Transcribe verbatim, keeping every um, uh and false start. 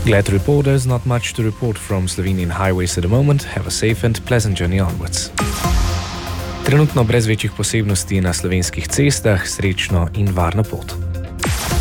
Glad to report there's not much to report from Slovenian highways at the moment. Have a safe and pleasant journey onwards. Trenutno brez večjih posebnosti na slovenskih cestah, srečno in varno pot.